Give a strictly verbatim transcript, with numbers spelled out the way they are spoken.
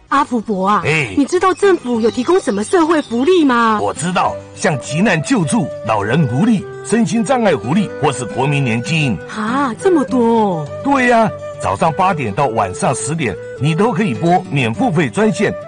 阿福伯啊， 哎， 你知道政府有提供什么社会福利吗？ 我知道，像急难救助、老人福利、身心障碍福利，或是国民年金。 啊，这么多哦。 对呀、啊，早上八点到晚上十点，你都可以拨免付费专线